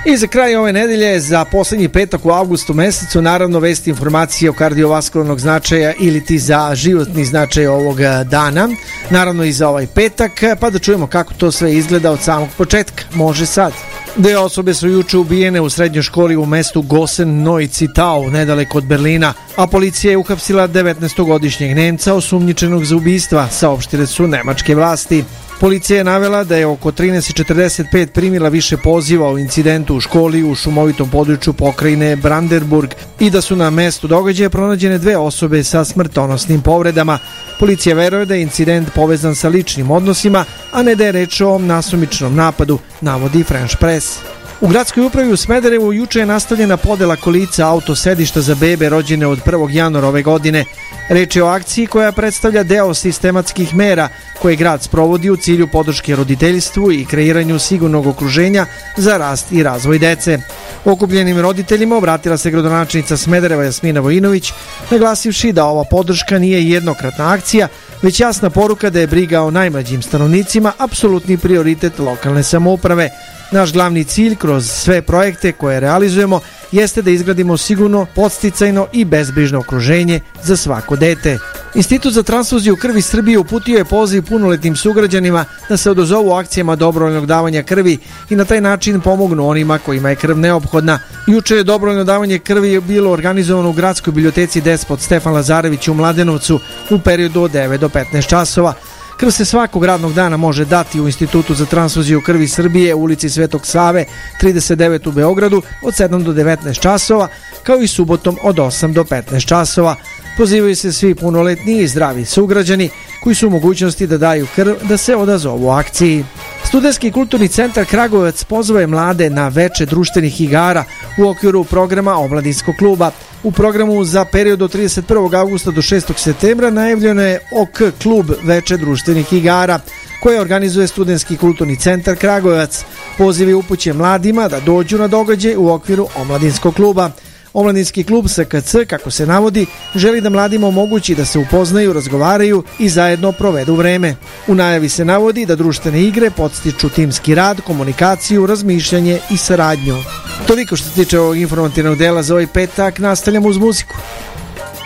I za kraj ove nedelje, za poslednji petak u avgustu mesecu, naravno vesti informacije o kardiovaskularnog značaja ili ti za životni značaj ovog dana, naravno i za ovaj petak, pa da čujemo kako to sve izgleda od samog početka. Može sad. 2 osobe su juče ubijene u srednjoj školi u mestu Gosen-Neusittau, nedaleko od Berlina, a policija je uhapsila 19-godišnjeg Nemca osumnjičenog za ubistva, saopštile su nemačke vlasti. Policija je navela da je oko 13:45 primila više poziva o incidentu u školi u šumovitom području pokrajine Brandenburg i da su na mestu događaja pronađene 2 osobe sa smrtonosnim povredama. Policija veruje da je incident povezan sa ličnim odnosima, a ne da je reč o nasumičnom napadu, navodi French Press. U gradskoj upravi u Smederevu juče je nastavljena podela kolica autosedišta za bebe rođene od 1. januara ove godine. Reč je o akciji koja predstavlja deo sistematskih mera koje grad sprovodi u cilju podrške roditeljstvu i kreiranju sigurnog okruženja za rast i razvoj dece. Okupljenim roditeljima obratila se gradonačelnica Smedereva Jasmina Vojinović, naglasivši da ova podrška nije jednokratna akcija, već jasna poruka da je briga o najmlađim stanovnicima apsolutni prioritet lokalne samouprave. Naš glavni cilj kroz sve projekte koje realizujemo jeste da izgradimo sigurno, podsticajno i bezbrižno okruženje za svako dete. Institut za transfuziju krvi Srbije uputio je poziv punoletnim sugrađanima da se odazovu akcijama dobrovoljnog davanja krvi i na taj način pomognu onima kojima je krv neophodna. Juče je dobrovoljno davanje krvi bilo organizovano u gradskoj biblioteci Despot Stefan Lazarević u Mladenovcu u periodu od 9 do 15 časova. Krv se svakog radnog dana može dati u Institutu za transfuziju krvi Srbije u ulici Svetog Save 39 u Beogradu od 7 do 19 časova, kao i subotom od 8 do 15 časova. Pozivaju se svi punoletni i zdravi sugrađani koji su u mogućnosti da daju krv da se odazovu akciji. Studentski kulturni centar Kragujevac pozvao je mlade na veče društvenih igara u okviru programa Omladinskog kluba. U programu za period od 31. augusta do 6. septembra najavljeno je OK klub veče društvenih igara koje organizuje Studentski kulturni centar Kragujevac. Poziv je upućen mladima da dođu na događaj u okviru Omladinskog kluba. Omladinski klub SKC, kako se navodi, želi da mladima omogući da se upoznaju, razgovaraju i zajedno provedu vreme. U najavi se navodi da društvene igre podstiču timski rad, komunikaciju, razmišljanje i saradnju. Toliko što se tiče ovog informativnog dela za ovaj petak, nastavljamo uz muziku.